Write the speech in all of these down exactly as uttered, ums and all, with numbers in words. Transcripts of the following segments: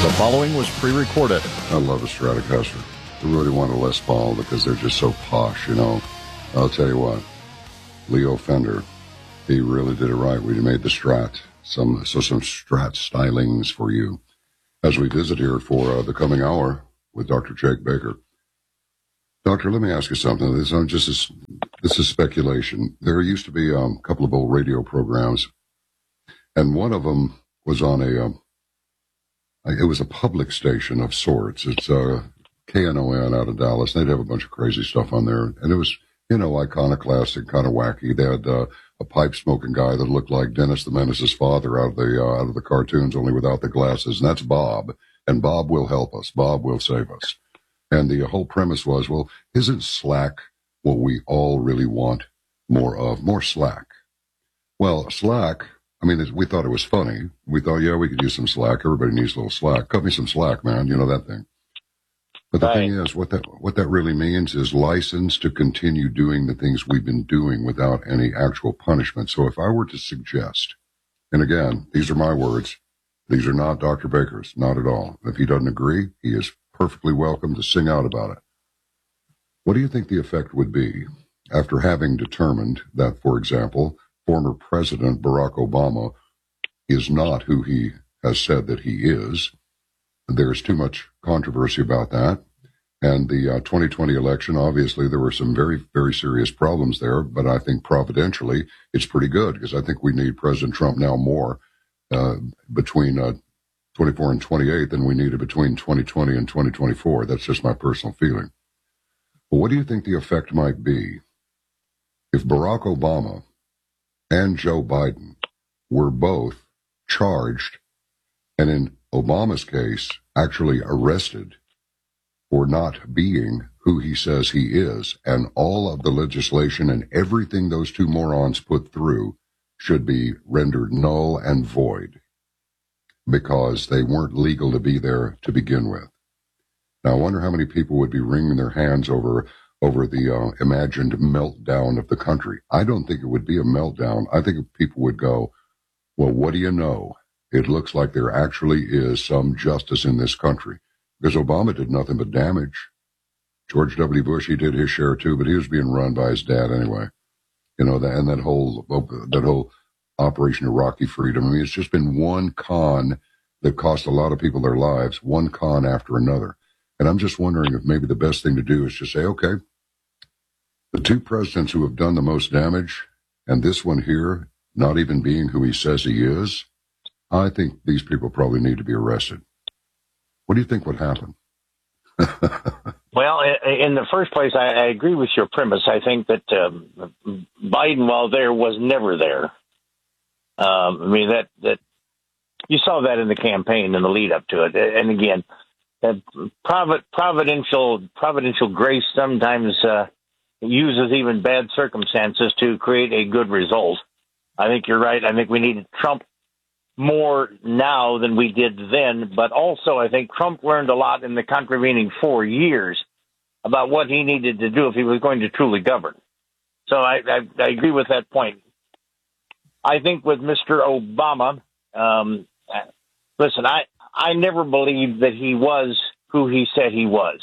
The following was pre-recorded. I love a Stratocaster. I really want a Les Paul because they're just so posh, you know. I'll tell you what, Leo Fender, he really did it right. We made the Strat, some so some Strat stylings for you as we visit here for uh, the coming hour with Doctor Jake Baker. Doctor, let me ask you something. This is just this, this is speculation. There used to be um, a couple of old radio programs, and one of them was on a. Um, It was a public station of sorts. It's uh, K N O N out of Dallas. They'd have a bunch of crazy stuff on there. And it was, you know, iconoclastic, kind of wacky. They had uh, a pipe-smoking guy that looked like Dennis the Menace's father out of the uh, out of the cartoons, only without the glasses. And that's Bob. And Bob will help us. Bob will save us. And the whole premise was, well, isn't Slack what we all really want more of? More Slack. Well, Slack... I mean, we thought it was funny. We thought, yeah, we could use some slack. Everybody needs a little slack. Cut me some slack, man. You know that thing. But the right. thing is, what that what that really means is license to continue doing the things we've been doing without any actual punishment. So if I were to suggest, and again, these are my words, these are not Doctor Baker's, not at all. If he doesn't agree, he is perfectly welcome to sing out about it. What do you think the effect would be after having determined that, for example, former President Barack Obama is not who he has said that he is? There's too much controversy about that. And the uh, twenty twenty election, obviously, there were some very, very serious problems there. But I think providentially, it's pretty good because I think we need President Trump now more uh, between uh, twenty-four and twenty-eight than we needed between twenty twenty and twenty twenty-four. That's just my personal feeling. But what do you think the effect might be if Barack Obama and Joe Biden were both charged, and in Obama's case, actually arrested for not being who he says he is, and all of the legislation and everything those two morons put through should be rendered null and void because they weren't legal to be there to begin with. Now, I wonder how many people would be wringing their hands over over the uh, imagined meltdown of the country. I don't think it would be a meltdown. I think people would go, well, what do you know? It looks like there actually is some justice in this country. Because Obama did nothing but damage. George W. Bush, he did his share too, but he was being run by his dad anyway. You know, that, and that whole, that whole Operation Iraqi Freedom. I mean, it's just been one con that cost a lot of people their lives, one con after another. And I'm just wondering if maybe the best thing to do is just say, okay, the two presidents who have done the most damage, and this one here, not even being who he says he is, I think these people probably need to be arrested. What do you think would happen? Well, in the first place, I, I agree with your premise. I think that um, Biden, while there, was never there. Um, I mean, that, that you saw that in the campaign and the lead up to it. And again, that provid- providential providential grace sometimes uh, uses even bad circumstances to create a good result. I think you're right. I think we need Trump more now than we did then. But also, I think Trump learned a lot in the contravening four years about what he needed to do if he was going to truly govern. So I, I, I agree with that point. I think with Mister Obama, um, listen, I, I never believed that he was who he said he was.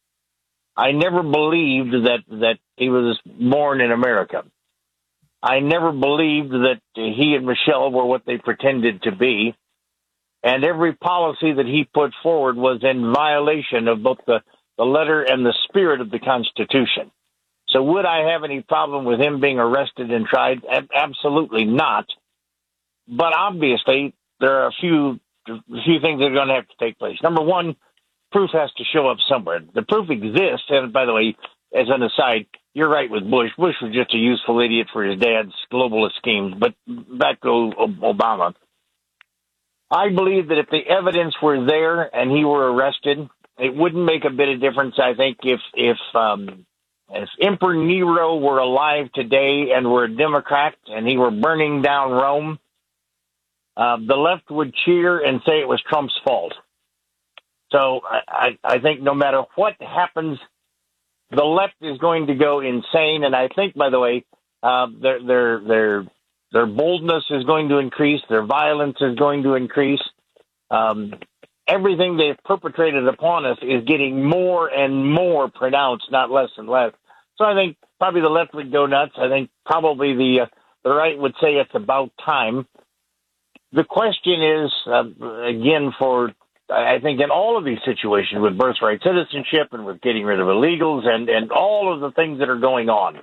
I never believed that, that he was born in America. I never believed that he and Michelle were what they pretended to be. And every policy that he put forward was in violation of both the, the letter and the spirit of the Constitution. So would I have any problem with him being arrested and tried? Absolutely not. But obviously, there are a few, a few things that are going to have to take place. Number one, proof has to show up somewhere. The proof exists. And by the way, as an aside, you're right with Bush. Bush was just a useful idiot for his dad's globalist schemes. But back to Obama. I believe that if the evidence were there and he were arrested, it wouldn't make a bit of difference. I think if if um, if Emperor Nero were alive today and were a Democrat and he were burning down Rome, uh, the left would cheer and say it was Trump's fault. So I, I think no matter what happens, the left is going to go insane. And I think, by the way, uh, their their their their boldness is going to increase. Their violence is going to increase. Um, everything they've perpetrated upon us is getting more and more pronounced, not less and less. So I think probably the left would go nuts. I think probably the uh, the right would say it's about time. The question is, uh, again, for I think in all of these situations with birthright citizenship and with getting rid of illegals and, and all of the things that are going on,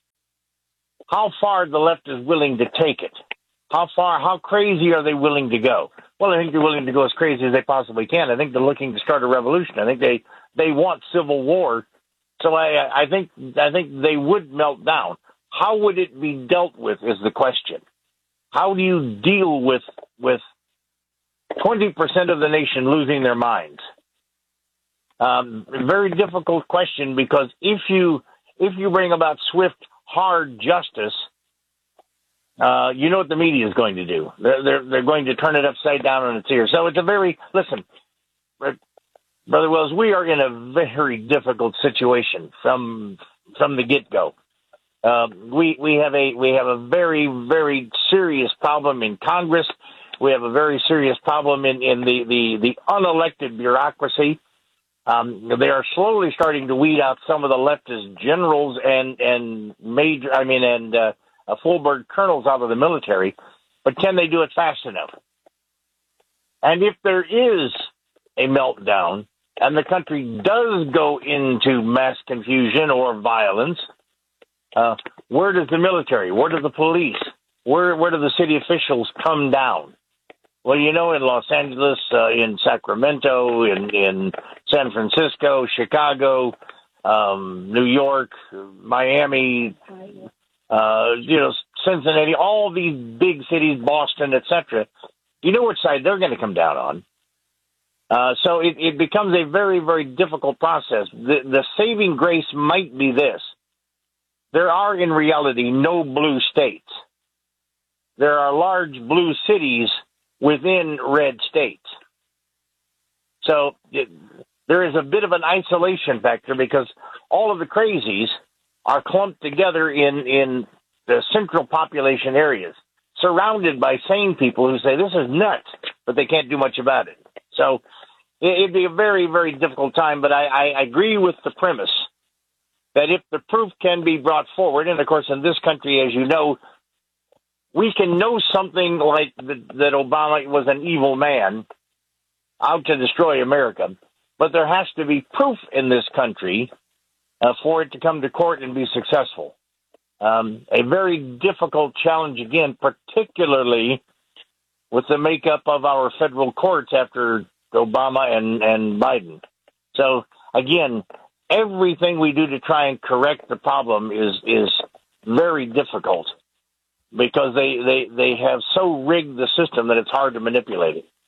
how far the left is willing to take it. How far, how crazy are they willing to go? Well, I think they're willing to go as crazy as they possibly can. I think they're looking to start a revolution. I think they, they want civil war. So I, I think, I think they would melt down. How would it be dealt with is the question. How do you deal with, with twenty percent of the nation losing their minds? Um, very difficult question, because if you, if you bring about swift, hard justice, Uh, you know what the media is going to do. They're, they're, they're going to turn it upside down on its ear. So it's a very, listen, Brother Wells, we are in a very difficult situation from, from the get-go. Uh, we, we have a, we have a very, very serious problem in Congress. We have a very serious problem in, in the, the, the unelected bureaucracy. Um, they are slowly starting to weed out some of the leftist generals and, and major, I mean, and, uh, Uh, full-bird colonels out of the military, but can they do it fast enough? And if there is a meltdown and the country does go into mass confusion or violence, uh, where does the military, where do the police, where where do the city officials come down? Well, you know, in Los Angeles, uh, in Sacramento, in, in San Francisco, Chicago, um, New York, Miami, Uh, you know, Cincinnati, all these big cities, Boston, et cetera. You know which side they're going to come down on. Uh, so it, it becomes a very, very difficult process. The, the saving grace might be this. There are, in reality, no blue states. There are large blue cities within red states. So it, there is a bit of an isolation factor, because all of the crazies are clumped together in, in the central population areas, surrounded by sane people who say, this is nuts, but they can't do much about it. So it, it'd be a very, very difficult time, but I, I agree with the premise that if the proof can be brought forward, and of course in this country, as you know, we can know something like that, that Obama was an evil man out to destroy America, but there has to be proof in this country Uh, for it to come to court and be successful. Um, a very difficult challenge, again, particularly with the makeup of our federal courts after Obama and, and Biden. So, again, everything we do to try and correct the problem is is very difficult, because they, they, they have so rigged the system that it's hard to manipulate it.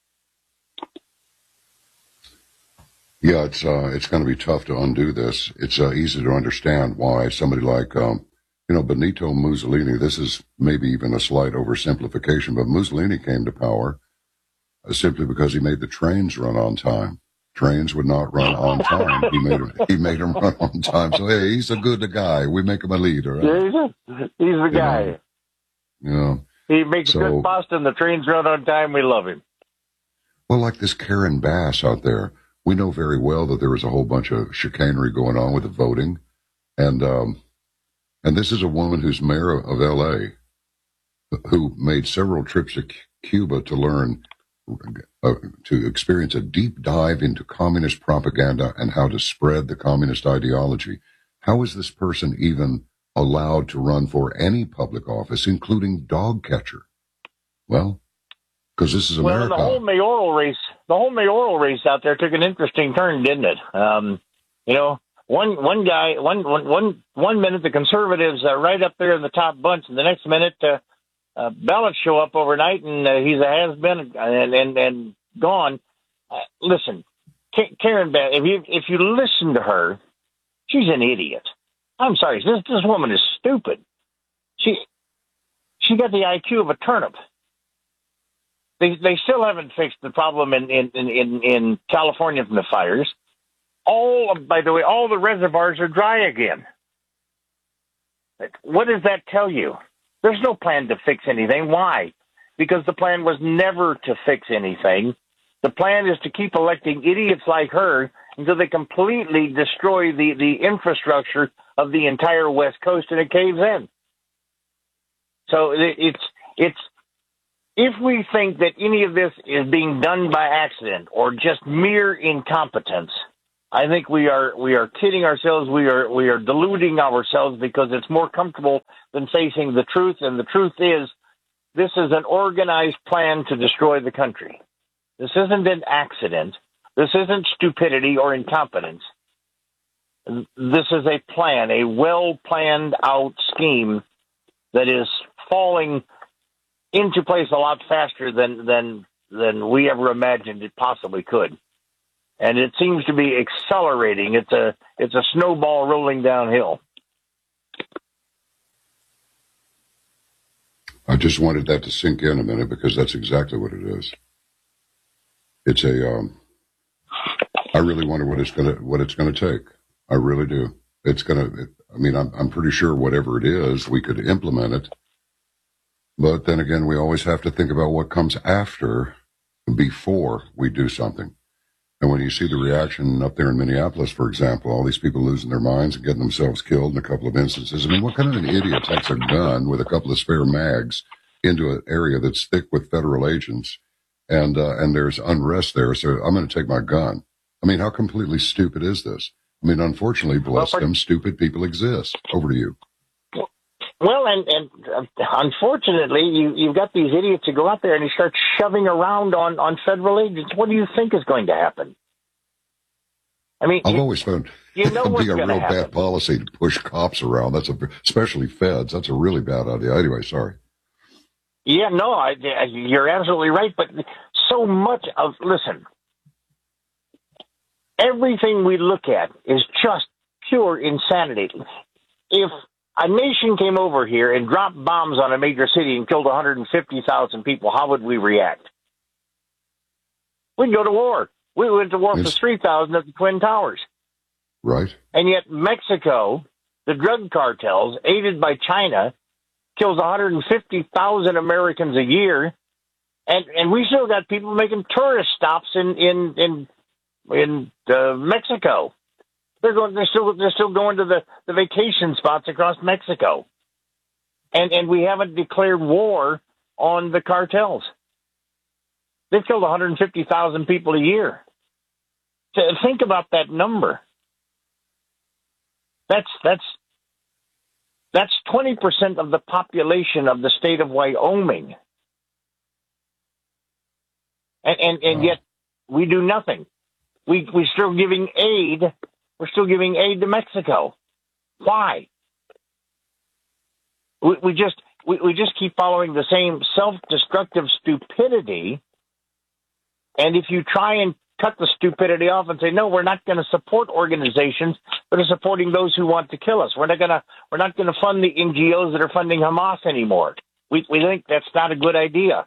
Yeah, it's uh, it's going to be tough to undo this. It's uh, easy to understand why somebody like, um, you know, Benito Mussolini, this is maybe even a slight oversimplification, but Mussolini came to power uh, simply because he made the trains run on time. Trains would not run on time. He made them, he made them run on time. So, hey, he's a good guy. We make him a leader. Right? Yeah, he's, a, he's the guy. You know, he makes so, good pasta and the trains run on time. We love him. Well, like this Karen Bass out there. We know very well that there was a whole bunch of chicanery going on with the voting. And um, and this is a woman who's mayor of L A, who made several trips to Cuba to learn, uh, to experience a deep dive into communist propaganda and how to spread the communist ideology. How is this person even allowed to run for any public office, including dog catcher? Well, because this is America. Well, the whole mayoral race, the whole mayoral race out there took an interesting turn, didn't it? Um, you know, one one guy, one one one one minute the conservatives are right up there in the top bunch, and the next minute uh, uh, ballots show up overnight, and uh, he's a has-been and and, and gone. Uh, listen, K- Karen Bass, if you if you listen to her, she's an idiot. I'm sorry, this this woman is stupid. She she got the I Q of a turnip. They they still haven't fixed the problem in, in, in, in California from the fires. All of, by the way, all the reservoirs are dry again. What does that tell you? There's no plan to fix anything. Why? Because the plan was never to fix anything. The plan is to keep electing idiots like her until they completely destroy the, the infrastructure of the entire West Coast and it caves in. So it's, it's, if we think that any of this is being done by accident or just mere incompetence, I think we are, we are kidding ourselves. We are, we are deluding ourselves because it's more comfortable than facing the truth. And the truth is, this is an organized plan to destroy the country. This isn't an accident. This isn't stupidity or incompetence. This is a plan, a well-planned out scheme that is falling into place a lot faster than, than, than we ever imagined it possibly could. And it seems to be accelerating. It's a, it's a snowball rolling downhill. I just wanted that to sink in a minute because that's exactly what it is. It's a, um, I really wonder what it's gonna, what it's gonna take. I really do. It's gonna, it, I mean, I'm, I'm pretty sure whatever it is, we could implement it. But then again, we always have to think about what comes after, before we do something. And when you see the reaction up there in Minneapolis, for example, all these people losing their minds and getting themselves killed in a couple of instances. I mean, what kind of an idiot takes a gun with a couple of spare mags into an area that's thick with federal agents and, uh, and there's unrest there, so I'm going to take my gun. I mean, how completely stupid is this? I mean, unfortunately, bless well, them, stupid people exist. Over to you. Well, and, and uh, unfortunately, you, you've got these idiots who go out there and you start shoving around on, on federal agents. What do you think is going to happen? I mean, I've you, always found you know it'd be a real happen. bad policy to push cops around. That's a, especially feds. That's a really bad idea. Anyway, sorry. Yeah, no, I, you're absolutely right. But so much of, listen, everything we look at is just pure insanity. If a nation came over here and dropped bombs on a major city and killed one hundred fifty thousand people, how would we react? We'd go to war. We went to war it's, for three thousand at the Twin Towers. Right. And yet Mexico, the drug cartels, aided by China, kills one hundred fifty thousand Americans a year, and, and we still got people making tourist stops in in in, in uh, Mexico. They're going. They're still. They're still going to the, the vacation spots across Mexico, and and we haven't declared war on the cartels. They've killed one hundred fifty thousand people a year. So think about that number. That's that's that's twenty percent of the population of the state of Wyoming, and and, and yet we do nothing. We we're still giving aid. We're still giving aid to Mexico. Why? We, we just we, we just keep following the same self-destructive stupidity. And if you try and cut the stupidity off and say, no, we're not going to support organizations that are supporting those who want to kill us. We're not going to we're not going to fund the N G Os that are funding Hamas anymore. We we think that's not a good idea.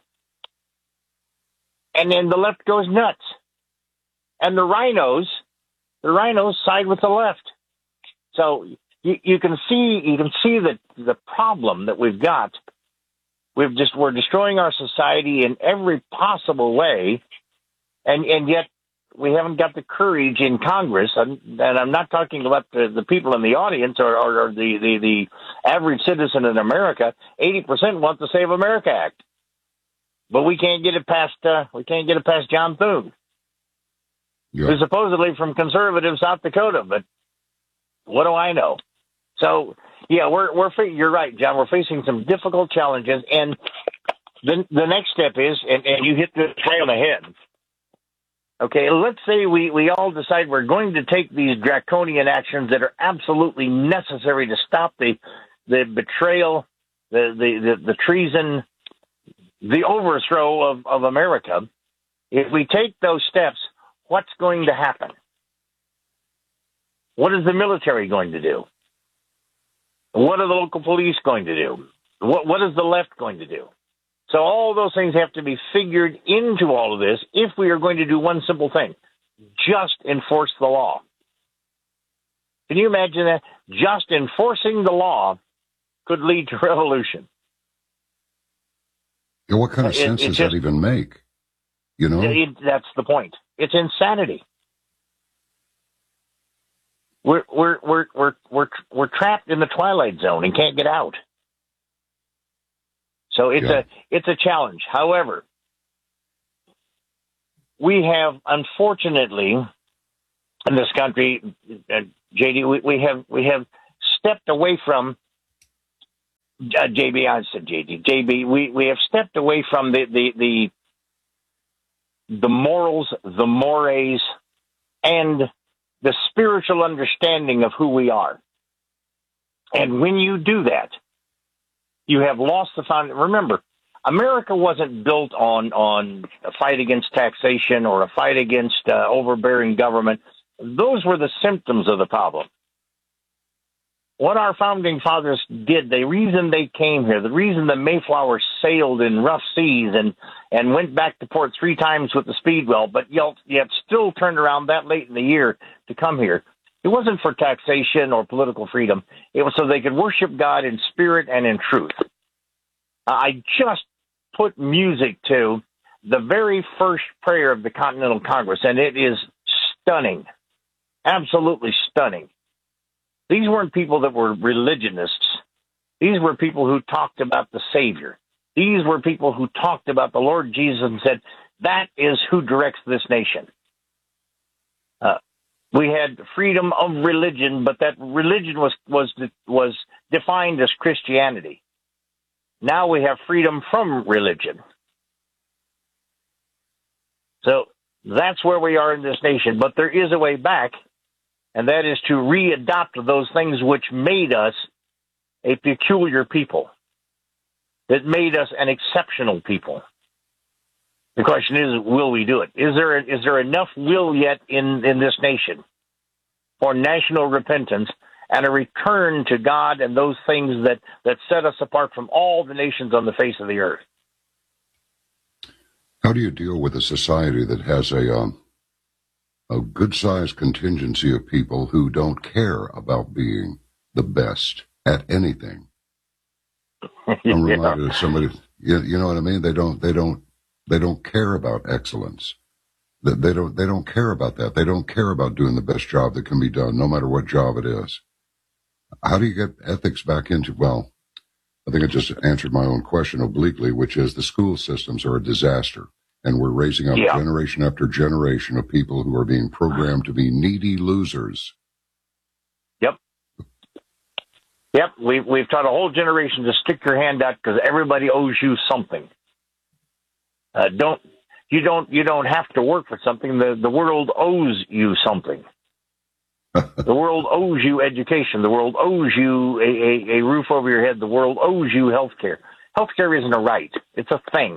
And then the left goes nuts. And the rhinos The rhinos side with the left. So you, you can see you can see the the problem that we've got. We've just we're destroying our society in every possible way, and and yet we haven't got the courage in Congress. And, and I'm not talking about the, the people in the audience or, or, or the, the the average citizen in America. Eighty percent want the Save America Act, but we can't get it past uh, we can't get it past John Thune. Yeah. Who's supposedly from conservative South Dakota, but what do I know? So, yeah, we're we're you're right, John. We're facing some difficult challenges, and the the next step is, and, and you hit the nail on the head. Okay, let's say we, we all decide we're going to take these draconian actions that are absolutely necessary to stop the the betrayal, the the, the, the treason, the overthrow of, of America. If we take those steps, what's going to happen? What is the military going to do? What are the local police going to do? What what is the left going to do? So all those things have to be figured into all of this if we are going to do one simple thing, just enforce the law. Can you imagine that? Just enforcing the law could lead to revolution. Yeah, what kind of sense it, does just, that even make? You know, it, that's the point. It's insanity. We're we're we're we're we're we're trapped in the twilight zone and can't get out. So it's yeah. a it's a challenge. However, we have, unfortunately, in this country, uh, J D, we, we have we have stepped away from uh, J B. I said J D. J B. We we have stepped away from the the the, the morals, the mores, and the spiritual understanding of who we are. And when you do that, you have lost the foundation. Remember, America wasn't built on, on a fight against taxation or a fight against uh, overbearing government. Those were the symptoms of the problem. What our founding fathers did, the reason they came here, the reason the Mayflower sailed in rough seas and, and went back to port three times with the Speedwell, but yet, yet still turned around that late in the year to come here, it wasn't for taxation or political freedom. It was so they could worship God in spirit and in truth. I just put music to the very first prayer of the Continental Congress, and it is stunning, absolutely stunning. These weren't people that were religionists. These were people who talked about the Savior. These were people who talked about the Lord Jesus and said, that is who directs this nation. Uh, we had freedom of religion, but that religion was, was, was defined as Christianity. Now we have freedom from religion. So that's where we are in this nation. But there is a way back, and that is to re-adopt those things which made us a peculiar people, that made us an exceptional people. The question is, will we do it? Is there is there enough will yet in, in this nation for national repentance and a return to God and those things that, that set us apart from all the nations on the face of the earth? How do you deal with a society that has a um, a good-sized contingency of people who don't care about being the best at anything? I'm reminded yeah. of somebody. You, you know what I mean? They don't. They don't. They don't care about excellence. They, they don't. They don't care about that. They don't care about doing the best job that can be done, no matter what job it is. How do you get ethics back into? Well, I think I just answered my own question obliquely, which is the school systems are a disaster, and we're raising up yeah. generation after generation of people who are being programmed to be needy losers. Yep. Yep. We've we've taught a whole generation to stick your hand out because everybody owes you something. Uh, don't you don't you don't have to work for something. The the world owes you something. The world owes you education. The world owes you a, a, a roof over your head. The world owes you health care. Health care isn't a right. It's a thing.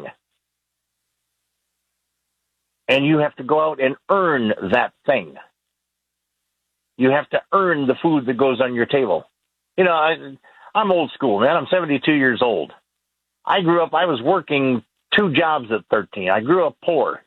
And you have to go out and earn that thing. You have to earn the food that goes on your table. You know, I, I'm old school, man. I'm seventy-two years old. I grew up, I was working two jobs at thirteen. I grew up poor.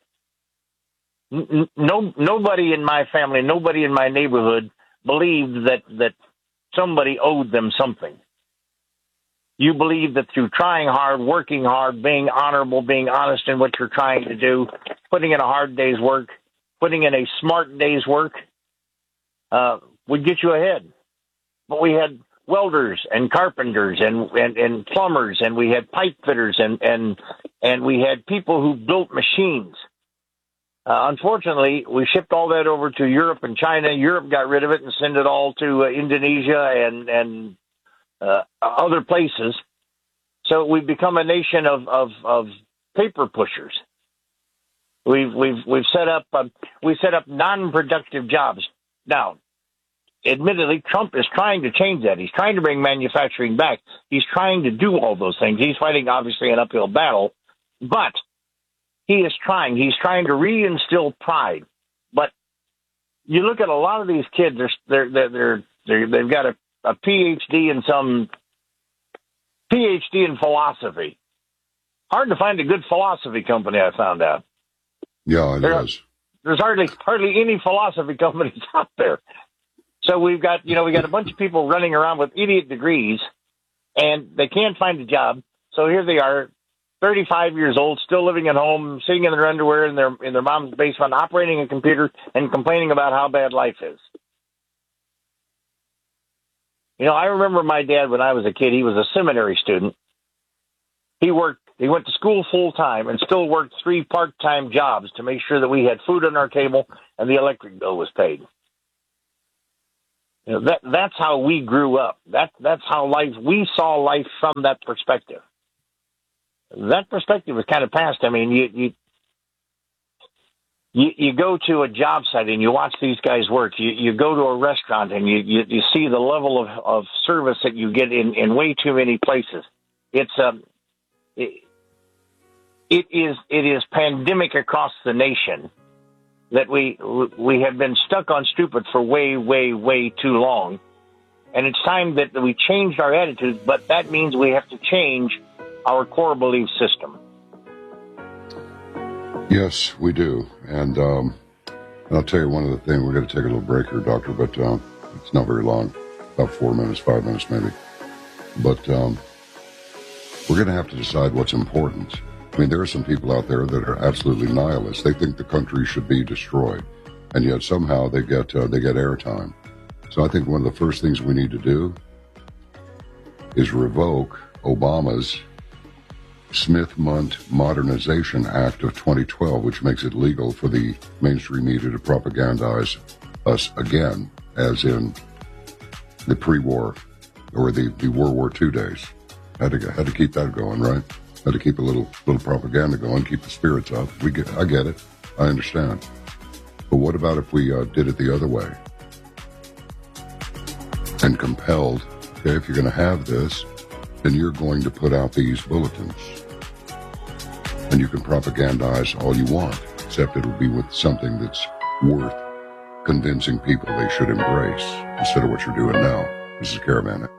No, nobody in my family, nobody in my neighborhood believed that, that somebody owed them something. You believe that through trying hard, working hard, being honorable, being honest in what you're trying to do, putting in a hard day's work, putting in a smart day's work, uh, would get you ahead. But we had welders and carpenters and, and, and plumbers, and we had pipe fitters, and, and, and we had people who built machines. Uh, unfortunately, we shipped all that over to Europe and China. Europe got rid of it and sent it all to uh, Indonesia and, and uh, other places. So we've become a nation of, of, of paper pushers. We've we've we've set up uh, we set up non-productive jobs. Now, admittedly, Trump is trying to change that. He's trying to bring manufacturing back. He's trying to do all those things. He's fighting, obviously, an uphill battle, but he is trying. He's trying to reinstill pride. But you look at a lot of these kids; they're they're they're, they're, they're they've got a, a P H D in some P H D in philosophy. Hard to find a good philosophy company, I found out. Yeah, it there, is. There's hardly hardly any philosophy companies out there. So we've got you know we got a bunch of people running around with idiot degrees, and they can't find a job. So here they are, thirty-five years old, still living at home, sitting in their underwear in their in their mom's basement, operating a computer and complaining about how bad life is. You know, I remember my dad when I was a kid. He was a seminary student. He worked. He went to school full time and still worked three part-time jobs to make sure that we had food on our table and the electric bill was paid. You know, that that's how we grew up. That that's how life we saw life from that perspective. That perspective was kind of past. I mean, you you you, you go to a job site and you watch these guys work. You you go to a restaurant and you, you, you see the level of, of service that you get in, in way too many places. It's um it, it is it is pandemic across the nation that we we have been stuck on stupid for way way way too long, and it's time that we changed our attitudes. But that means we have to change our core belief system. Yes, we do. And um, I'll tell you one other thing. We're going to take a little break here, Doctor, but um, it's not very long, about four minutes, five minutes maybe. But um, we're going to have to decide what's important. I mean, there are some people out there that are absolutely nihilists. They think the country should be destroyed, and yet somehow they get uh, they get airtime. So I think one of the first things we need to do is revoke Obama's Smith-Mundt Modernization Act of twenty twelve, which makes it legal for the mainstream media to propagandize us again, as in the pre-war or the, the World War Two days. Had to had to keep that going, right? Had to keep a little little propaganda going, keep the spirits up. We get, I get it, I understand. But what about if we uh, did it the other way and compelled? Okay, if you're going to have this, then you're going to put out these bulletins, and you can propagandize all you want, except it'll be with something that's worth convincing people they should embrace instead of what you're doing now. This is Caravan.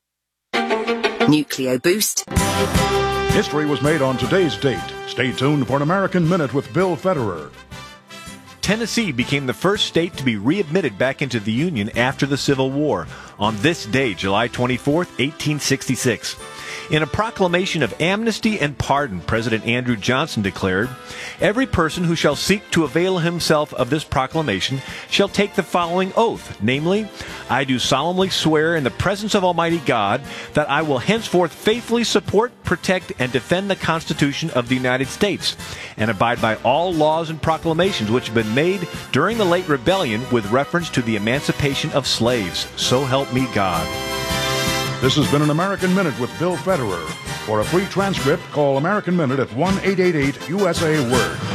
Nucleo Boost. History was made on today's date. Stay tuned for an American Minute with Bill Federer. Tennessee became the first state to be readmitted back into the Union after the Civil War on this day, July twenty-fourth, eighteen sixty-six. In a proclamation of amnesty and pardon, President Andrew Johnson declared, "Every person who shall seek to avail himself of this proclamation shall take the following oath, namely, I do solemnly swear in the presence of Almighty God that I will henceforth faithfully support, protect, and defend the Constitution of the United States, and abide by all laws and proclamations which have been made during the late rebellion with reference to the emancipation of slaves. So help me God." This has been an American Minute with Bill Federer. For a free transcript, call American Minute at one eight eight eight U S A Word.